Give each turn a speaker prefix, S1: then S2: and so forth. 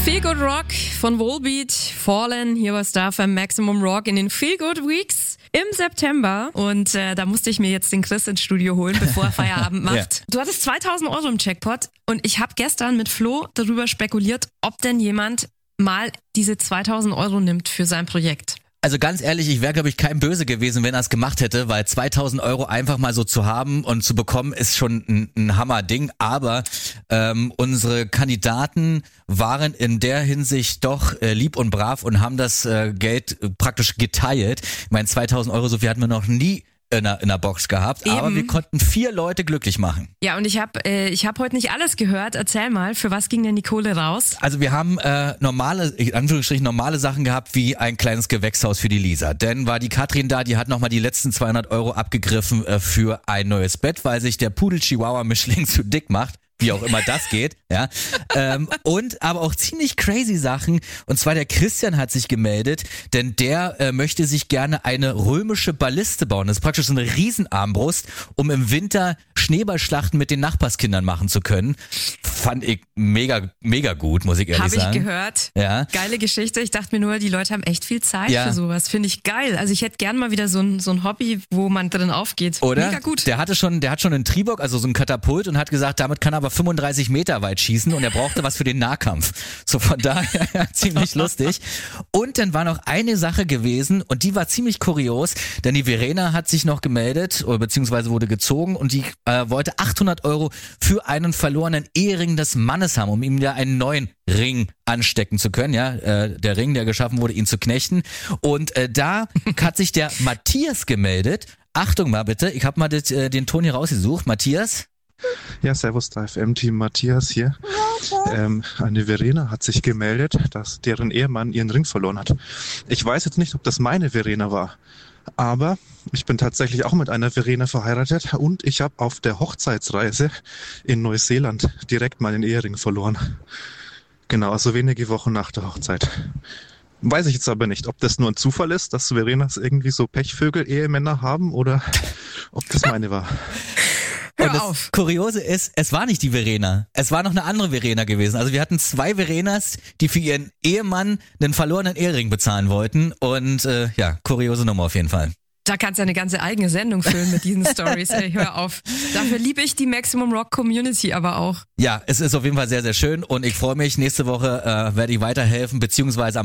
S1: Feel Good Rock von Volbeat, Fallen, hier war Star für Maximum Rock in den Feel Good Weeks im September. Und da musste ich mir jetzt den Chris ins Studio holen, bevor er Feierabend macht.
S2: Ja.
S1: Du hattest 2.000 Euro im Jackpot und ich habe gestern mit Flo darüber spekuliert, ob denn jemand mal diese 2.000 Euro nimmt für sein Projekt.
S2: Also ganz ehrlich, ich wäre, glaube ich, kein Böse gewesen, wenn er es gemacht hätte, weil 2.000 Euro einfach mal so zu haben und zu bekommen, ist schon ein Hammerding. Aber unsere Kandidaten waren in der Hinsicht doch lieb und brav und haben das Geld praktisch geteilt. Ich meine, 2.000 Euro, so viel hatten wir noch nie in der Box gehabt,
S1: Eben.
S2: aber wir konnten 4 Leute glücklich machen.
S1: Ja, und ich hab heute nicht alles gehört. Erzähl mal, für was ging denn die Kohle raus?
S2: Also wir haben normale Sachen gehabt, wie ein kleines Gewächshaus für die Lisa. Denn war die Katrin da, die hat nochmal die letzten 200 Euro abgegriffen für ein neues Bett, weil sich der Pudel-Chihuahua-Mischling zu dick macht. Wie auch immer das geht, ja. Und aber auch ziemlich crazy Sachen. Und zwar der Christian hat sich gemeldet, denn der möchte sich gerne eine römische Balliste bauen. Das ist praktisch so eine Riesenarmbrust, um im Winter Schneeballschlachten mit den Nachbarskindern machen zu können. Fand ich mega, mega gut, muss ich ehrlich sagen.
S1: Habe ich gehört.
S2: Ja.
S1: Geile Geschichte. Ich dachte mir nur, die Leute haben echt viel Zeit
S2: Ja.
S1: für sowas. Finde ich geil. Also ich hätte gern mal wieder so ein Hobby, wo man drin aufgeht.
S2: Oder?
S1: Mega gut.
S2: Der hat schon einen Triebock, also so ein Katapult und hat gesagt, damit kann er aber 35 Meter weit schießen und er brauchte was für den Nahkampf. So von daher ziemlich lustig. Und dann war noch eine Sache gewesen und die war ziemlich kurios, denn die Verena hat sich noch gemeldet, oder beziehungsweise wurde gezogen und die wollte 800 Euro für einen verlorenen Ehering des Mannes haben, um ihm ja einen neuen Ring anstecken zu können, ja, der Ring, der geschaffen wurde, ihn zu knechten. Und da hat sich der Matthias gemeldet. Achtung mal bitte, ich habe mal den Ton hier rausgesucht. Matthias?
S3: Ja, servus, da FM-Team Matthias hier. Eine Verena hat sich gemeldet, dass deren Ehemann ihren Ring verloren hat. Ich weiß jetzt nicht, ob das meine Verena war, aber ich bin tatsächlich auch mit einer Verena verheiratet und ich habe auf der Hochzeitsreise in Neuseeland direkt meinen Ehering verloren. Genau, also wenige Wochen nach der Hochzeit. Weiß ich jetzt aber nicht, ob das nur ein Zufall ist, dass Verenas irgendwie so Pechvögel-Ehemänner haben oder ob das meine war.
S2: Und das Kuriose ist, es war nicht die Verena. Es war noch eine andere Verena gewesen. Also wir hatten 2 Verenas, die für ihren Ehemann einen verlorenen Ehering bezahlen wollten. Und kuriose Nummer auf jeden Fall.
S1: Da kannst du eine ganze eigene Sendung füllen mit diesen Stories. Ey, hör auf. Dafür liebe ich die Maximum Rock Community aber auch.
S2: Ja, es ist auf jeden Fall sehr, sehr schön. Und ich freue mich, nächste Woche werde ich weiterhelfen, beziehungsweise